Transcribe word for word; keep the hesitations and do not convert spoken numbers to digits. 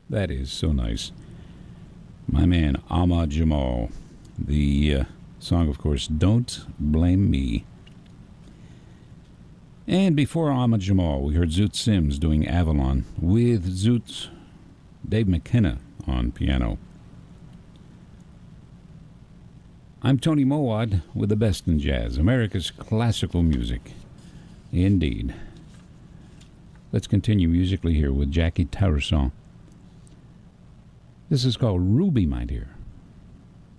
That is so nice. My man, Ahmad Jamal. The uh, song, of course, Don't Blame Me. And before Ahmad Jamal, we heard Zoot Sims doing Avalon with Zoot's Dave McKenna on piano. I'm Tony Mowat with the best in jazz, America's classical music. Indeed. Let's continue musically here with Jackie Toussaint. This is called Ruby, my dear.